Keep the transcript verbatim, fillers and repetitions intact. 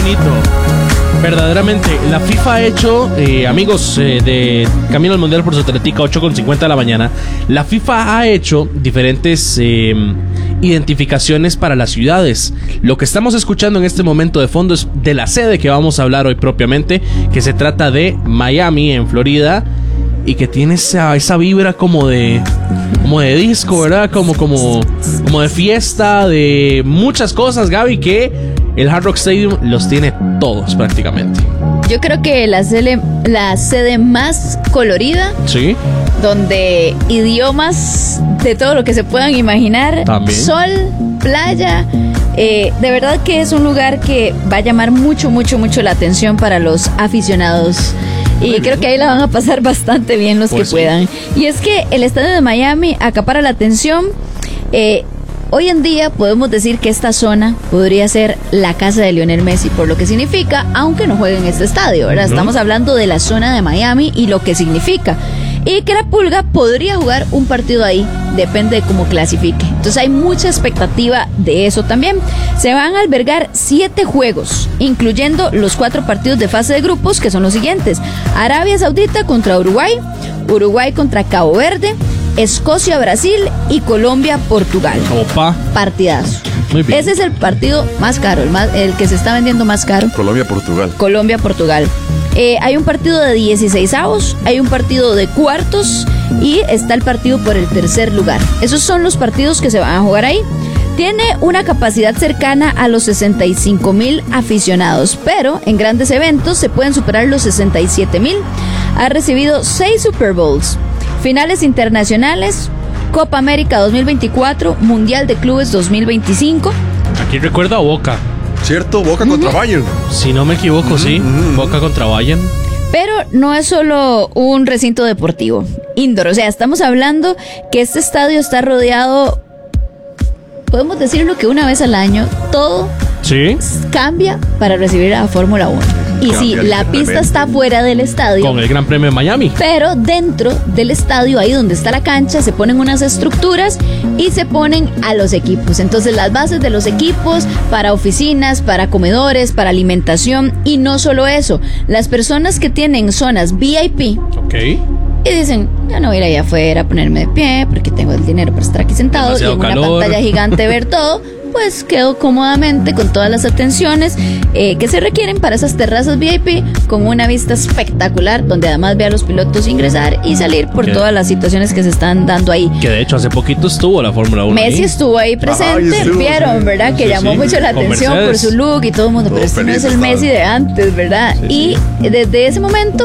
bonito. Verdaderamente, la FIFA ha hecho, eh, amigos eh, de Camino al Mundial por Satelética, ocho con cincuenta de la mañana. La FIFA ha hecho diferentes eh, identificaciones para las ciudades. Lo que estamos escuchando en este momento de fondo es de la sede que vamos a hablar hoy propiamente, que se trata de Miami, en Florida, y que tiene esa, esa vibra como de como de disco, ¿verdad? Como, como, como de fiesta, de muchas cosas, Gaby, que el Hard Rock Stadium los tiene todos prácticamente. Yo creo que la sede, la sede más colorida, sí, donde idiomas de todo lo que se puedan imaginar, también. Sol, playa, eh, de verdad que es un lugar que va a llamar mucho, mucho, mucho la atención para los aficionados. Y Muy creo bien. que ahí la van a pasar bastante bien los pues que sí. puedan. Y es que el estadio de Miami acapara la atención. Eh, Hoy en día podemos decir que esta zona podría ser la casa de Lionel Messi, por lo que significa, aunque no juegue en este estadio, ¿verdad? Uh-huh. Estamos hablando de la zona de Miami y lo que significa. Y que la Pulga podría jugar un partido ahí, depende de cómo clasifique. Entonces hay mucha expectativa de eso también. Se van a albergar siete juegos, incluyendo los cuatro partidos de fase de grupos, que son los siguientes: Arabia Saudita contra Uruguay, Uruguay contra Cabo Verde, Escocia, Brasil y Colombia, Portugal. Opa. Partidazo. Muy bien. Ese es el partido más caro, el, más, el que se está vendiendo más caro. Colombia, Portugal. Colombia, Portugal. Eh, hay un partido de dieciseisavos, hay un partido de cuartos y está el partido por el tercer lugar. Esos son los partidos que se van a jugar ahí. Tiene una capacidad cercana a los sesenta y cinco mil aficionados, pero en grandes eventos se pueden superar los sesenta y siete mil. Ha recibido seis Super Bowls, finales internacionales, Copa América dos mil veinticuatro, Mundial de Clubes dos mil veinticinco. Aquí recuerdo a Boca. Cierto, Boca uh-huh. contra Bayern. Si no me equivoco, uh-huh. sí. Uh-huh. Boca contra Bayern. Pero no es solo un recinto deportivo indoor. O sea, estamos hablando que este estadio está rodeado, podemos decirlo que una vez al año, todo ¿sí? cambia para recibir a Fórmula uno. Y sí, la pista está fuera del estadio, con el Gran Premio de Miami, pero dentro del estadio, ahí donde está la cancha, se ponen unas estructuras y se ponen a los equipos. Entonces las bases de los equipos para oficinas, para comedores, para alimentación. Y no solo eso, las personas que tienen zonas V I P, okay, y dicen, yo no voy a ir allá afuera a ponerme de pie porque tengo el dinero para estar aquí sentado Demasiado y en calor. Una pantalla gigante ver todo, pues quedo cómodamente con todas las atenciones eh, que se requieren para esas terrazas V I P, con una vista espectacular, donde además ve a los pilotos ingresar y salir por todas las situaciones que se están dando ahí. Que de hecho hace poquito estuvo la Fórmula uno Messi ahí. estuvo ahí presente, Ay, vieron, sí. ¿verdad? Que sí, llamó sí. mucho la atención por su look y todo el mundo, pero este no es el Messi de antes, ¿verdad? Sí, y sí. desde ese momento